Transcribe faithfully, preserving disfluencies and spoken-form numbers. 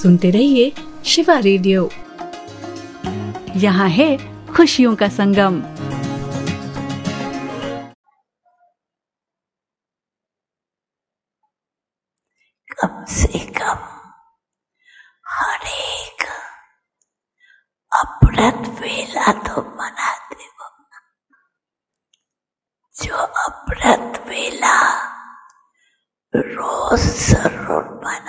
सुनते रहिए शिवा रेडियो। यहाँ है खुशियों का संगम। कम से कम हर एक अमृत वेला तो मनाते हो, जो अमृत वेला रोज जरूर मनाए।